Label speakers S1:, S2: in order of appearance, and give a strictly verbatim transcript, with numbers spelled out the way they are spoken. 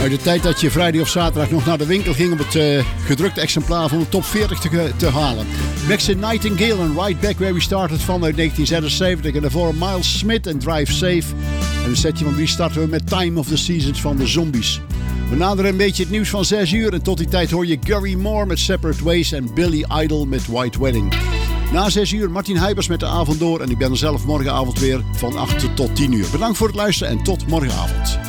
S1: Uit de tijd dat je vrijdag of zaterdag nog naar de winkel ging om het uh, gedrukte exemplaar van de top veertig te, te halen. Maxine Nightingale en Right Back Where We Started van uit negentien zesenzeventig. En daarvoor Miles Smith en Drive Safe. En een setje van drie starten we met Time of the Seasons van de Zombies. We naderen een beetje het nieuws van zes uur. En tot die tijd hoor je Gary Moore met Separate Ways en Billy Idol met White Wedding. Na zes uur Martin Heibers met de avond door. En ik ben er zelf morgenavond weer van acht tot tien uur. Bedankt voor het luisteren en tot morgenavond.